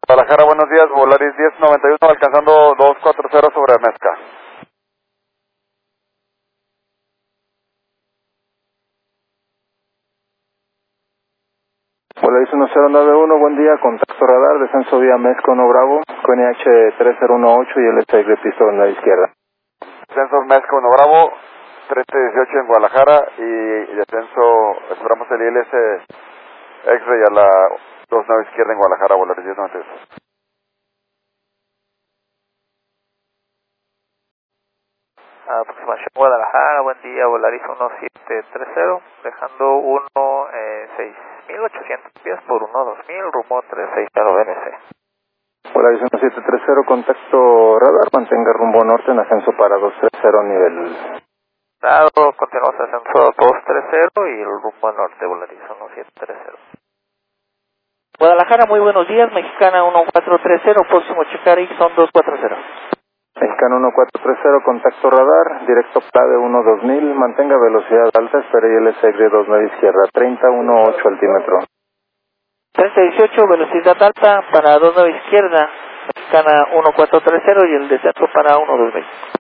Guadalajara, buenos días, Volaris 1091 alcanzando 240 sobre Mezca. Volaris 1091, buen día, contacto radar, descenso vía Mezca 1 Bravo, QNH 3018 y LS de piso en la izquierda. Descenso Mezca 1 Bravo, 3018 en Guadalajara y descenso, esperamos el ILS X-Ray a la 29 izquierda en Guadalajara, Volaris 1091. Aproximación Guadalajara, buen día, Volaris 1730, dejando 6.800 pies por 12000, rumbo 360 BNC. Volaris 1730, contacto radar, mantenga rumbo norte en ascenso para 230 nivel. Dado, continuamos ascenso 230 y el rumbo norte, Volaris 1730. Guadalajara, muy buenos días, Mexicana 1430, próximo checar son 240. Mexicano 1430, contacto radar, directo clave 12000, mantenga velocidad alta, espere ILS de 29 izquierda, 3018 altímetro. 3018, velocidad alta para 29 izquierda, Mexicana 1430 y el descenso para 120.